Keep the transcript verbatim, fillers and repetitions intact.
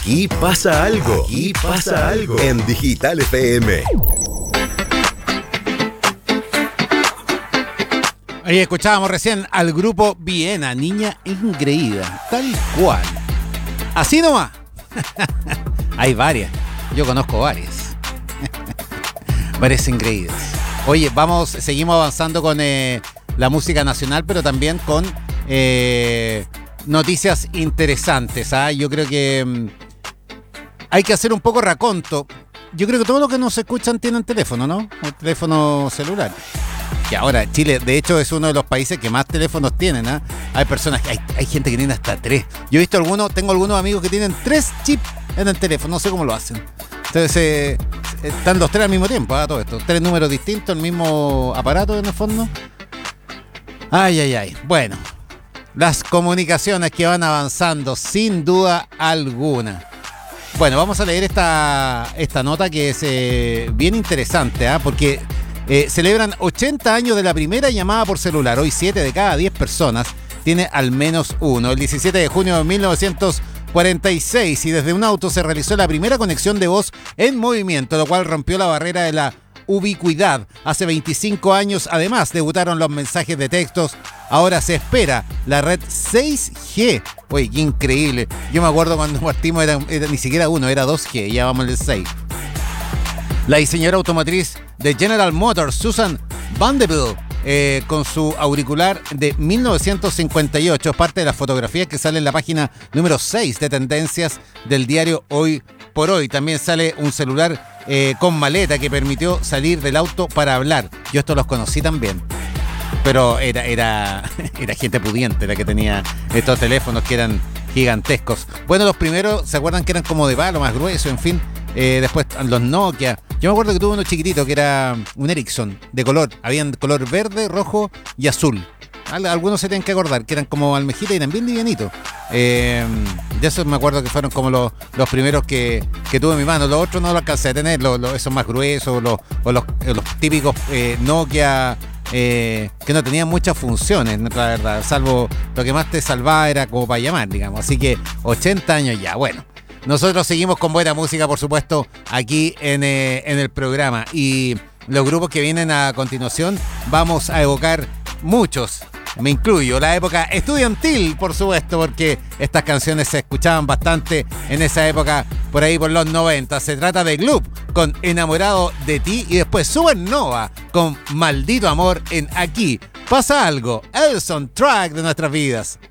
Aquí pasa algo. Aquí pasa algo. En Digital F M. Ahí escuchábamos recién al grupo Viena, Niña Engreída, tal cual. Así nomás. Hay varias. Yo conozco varias. Varias engreídas. Oye, vamos, seguimos avanzando con eh, la música nacional, pero también con eh, noticias interesantes. ¿ah? Yo creo que mm, hay que hacer un poco raconto. Yo creo que todos los que nos escuchan tienen teléfono, ¿no? Un teléfono celular. Y ahora, Chile, de hecho, es uno de los países que más teléfonos tienen, ¿ah? Hay personas, hay, hay gente que tiene hasta tres. Yo he visto algunos, tengo algunos amigos que tienen tres chips en el teléfono, no sé cómo lo hacen. Entonces, eh, están los tres al mismo tiempo, ¿ah? Todo esto. Tres números distintos, el mismo aparato en el fondo. Ay, ay, ay. Bueno, las comunicaciones que van avanzando, sin duda alguna. Bueno, vamos a leer esta, esta nota que es eh, bien interesante, ¿ah? Porque eh, celebran ochenta años de la primera llamada por celular. Hoy siete de cada diez personas tiene al menos uno. El diecisiete de junio de mil novecientos cuarenta y seis y desde un auto se realizó la primera conexión de voz en movimiento, lo cual rompió la barrera de la ubicuidad. Hace veinticinco años, además, debutaron los mensajes de textos. Ahora se espera la red seis G. Oye, qué increíble. Yo me acuerdo cuando partimos, era, era ni siquiera uno, era dos G, ya vamos al seis. La diseñadora automotriz de General Motors, Susan Vanderbilt, eh, con su auricular de mil novecientos cincuenta y ocho, es parte de las fotografías que sale en la página número seis de tendencias del diario Hoy por Hoy. También sale un celular eh, con maleta que permitió salir del auto para hablar. Yo estos los conocí también. Pero era, era, era gente pudiente la que tenía estos teléfonos que eran gigantescos. Bueno, los primeros, ¿se acuerdan que eran como de palo, más grueso, en fin? Eh, después los Nokia. Yo me acuerdo que tuve uno chiquitito que era un Ericsson de color. Habían color verde, rojo y azul. Algunos se tienen que acordar que eran como almejita y eran bien livianitos. Eh, de esos me acuerdo que fueron como los, los primeros que, que tuve en mi mano. Los otros no los alcancé a tener, los, los, esos más gruesos, los, o los, los típicos eh, Nokia. Eh, que no tenían muchas funciones, la verdad, salvo lo que más te salvaba era como para llamar, digamos. Así que ochenta años ya. Bueno, nosotros seguimos con buena música, por supuesto, aquí en, eh, en el programa. Y los grupos que vienen a continuación, vamos a evocar muchos, me incluyo, la época estudiantil, por supuesto, porque estas canciones se escuchaban bastante en esa época, por ahí por los noventa. Se trata de Gloop con Enamorado de Ti y después Supernova con Maldito Amor en Aquí Pasa Algo, el soundtrack de nuestras vidas.